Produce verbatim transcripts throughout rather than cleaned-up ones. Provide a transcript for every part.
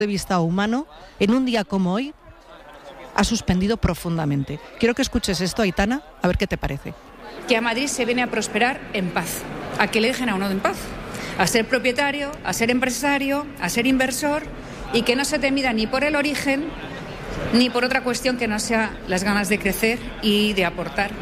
de vista humano, en un día como hoy, ha suspendido profundamente. Quiero que escuches esto, Aitana, a ver qué te parece. Que a Madrid se viene a prosperar en paz, a que le dejen a uno en paz, a ser propietario, a ser empresario, a ser inversor, y que no se te mida ni por el origen ni por otra cuestión que no sea las ganas de crecer y de aportar.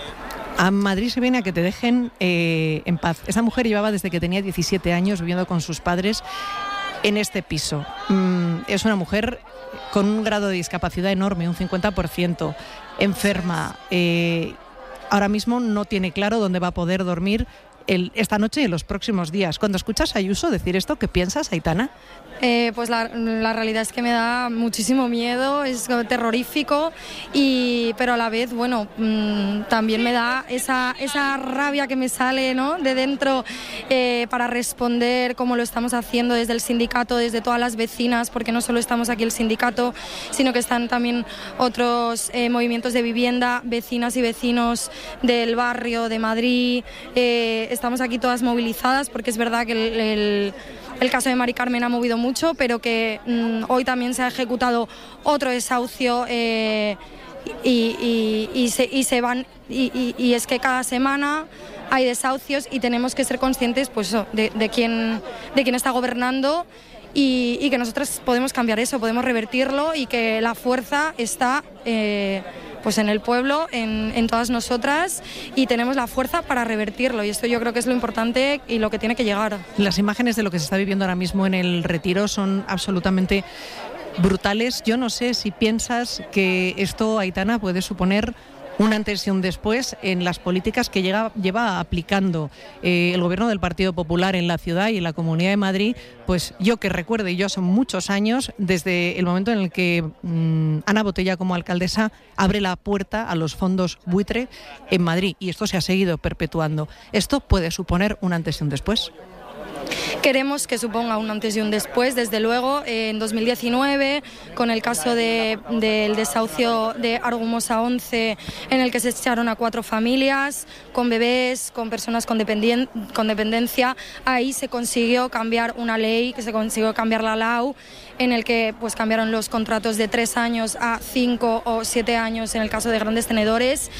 A Madrid se viene a que te dejen eh, en paz. Esa mujer llevaba desde que tenía diecisiete años viviendo con sus padres en este piso. Mm, es una mujer con un grado de discapacidad enorme, un cincuenta por ciento, enferma. Eh, ahora mismo no tiene claro dónde va a poder dormir el, esta noche y en los próximos días. Cuando escuchas a Ayuso decir esto, ¿qué piensas, Aitana? Eh, pues la, la realidad es que me da muchísimo miedo, es terrorífico, y, pero a la vez, bueno, mmm, también me da esa, esa rabia que me sale, ¿no?, de dentro, eh, para responder como lo estamos haciendo desde el sindicato, desde todas las vecinas, porque no solo estamos aquí el sindicato, sino que están también otros eh, movimientos de vivienda, vecinas y vecinos del barrio de Madrid. Eh, estamos aquí todas movilizadas porque es verdad que el, el El caso de Mari Carmen ha movido mucho, pero que mmm, hoy también se ha ejecutado otro desahucio eh, y, y, y, se, y se van y, y, y es que cada semana hay desahucios y tenemos que ser conscientes, pues eso, de, de quién de quién está gobernando y, y que nosotros podemos cambiar eso, podemos revertirlo, y que la fuerza está eh, pues en el pueblo, en, en todas nosotras, y tenemos la fuerza para revertirlo, y esto yo creo que es lo importante y lo que tiene que llegar. Las imágenes de lo que se está viviendo ahora mismo en el Retiro son absolutamente brutales. Yo no sé si piensas que esto, Aitana, puede suponer un antes y un después en las políticas que llega, lleva aplicando eh, el gobierno del Partido Popular en la ciudad y en la Comunidad de Madrid. Pues yo que recuerde, yo hace muchos años, desde el momento en el que mmm, Ana Botella como alcaldesa abre la puerta a los fondos buitre en Madrid, y esto se ha seguido perpetuando. ¿Esto puede suponer un antes y un después? Queremos que suponga un antes y un después, desde luego. En dos mil diecinueve, con el caso de, del desahucio de Argumosa once, en el que se echaron a cuatro familias, con bebés, con personas con, dependien, con dependencia, ahí se consiguió cambiar una ley, que se consiguió cambiar la L A U, en el que pues cambiaron los contratos de tres años a cinco o siete años en el caso de grandes tenedores,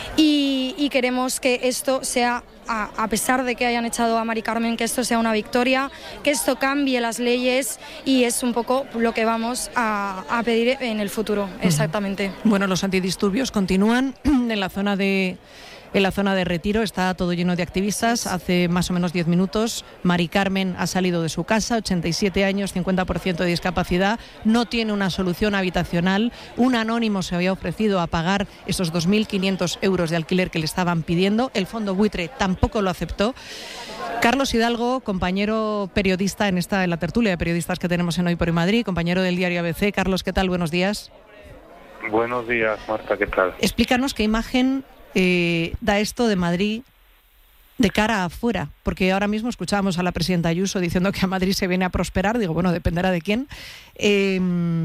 y, y queremos que esto sea, a, a pesar de que hayan echado a Mari Carmen, que esto sea una victoria, que esto cambie las leyes, y es un poco lo que vamos a, a pedir en el futuro, exactamente. Bueno, los antidisturbios continúan en la zona de... En la zona de Retiro está todo lleno de activistas. Hace más o menos diez minutos Mari Carmen ha salido de su casa, ochenta y siete años, cincuenta por ciento de discapacidad, no tiene una solución habitacional. Un anónimo se había ofrecido a pagar esos dos mil quinientos euros de alquiler que le estaban pidiendo. El fondo buitre tampoco lo aceptó. Carlos Hidalgo, compañero periodista en esta en la tertulia de periodistas que tenemos en Hoy por Hoy Madrid, compañero del diario A B C. Carlos, ¿qué tal? Buenos días. Buenos días, Marta, ¿qué tal? Explícanos qué imagen Eh, da esto de Madrid de cara afuera, porque ahora mismo escuchábamos a la presidenta Ayuso diciendo que a Madrid se viene a prosperar. Digo, bueno, dependerá de quién. Eh,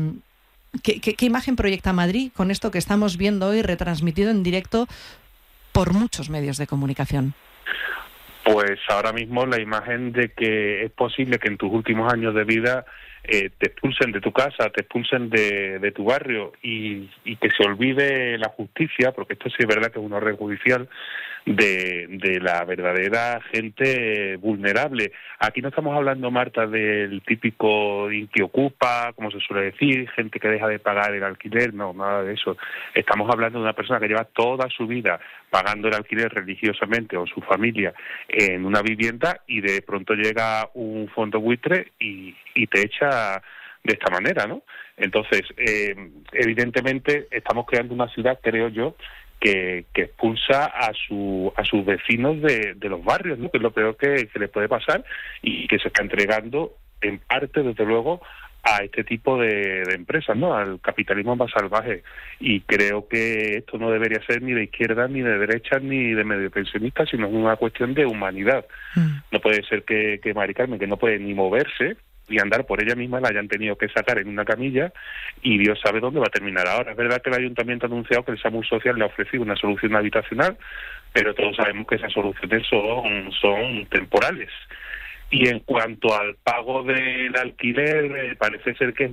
¿qué, qué, ¿Qué imagen proyecta Madrid con esto que estamos viendo hoy retransmitido en directo por muchos medios de comunicación? Pues ahora mismo la imagen de que es posible que en tus últimos años de vida eh, te expulsen de tu casa, te expulsen de, de tu barrio y, y que se olvide la justicia, porque esto sí es verdad que es un orden judicial, de, de la verdadera gente vulnerable. Aquí no estamos hablando, Marta, del típico que ocupa, como se suele decir, gente que deja de pagar el alquiler, no, nada de eso. Estamos hablando de una persona que lleva toda su vida pagando el alquiler religiosamente, o su familia, en una vivienda, y de pronto llega un fondo buitre y, y te echa de esta manera, ¿no? Entonces, eh, evidentemente estamos creando una ciudad, creo yo, que, que expulsa a su a sus vecinos de, de los barrios, ¿no?, que es lo peor que, que le puede pasar, y que se está entregando en parte, desde luego, a este tipo de, de empresas, ¿no?, al capitalismo más salvaje. Y creo que esto no debería ser ni de izquierda, ni de derecha, ni de medio pensionistas, sino una cuestión de humanidad. Mm. No puede ser que, que Mari Carmen, que no puede ni moverse y andar por ella misma, la hayan tenido que sacar en una camilla, y Dios sabe dónde va a terminar ahora. Es verdad que el Ayuntamiento ha anunciado que el SAMUR Social le ha ofrecido una solución habitacional, pero todos sabemos que esas soluciones son, son temporales. Y en cuanto al pago del alquiler, eh, parece ser que es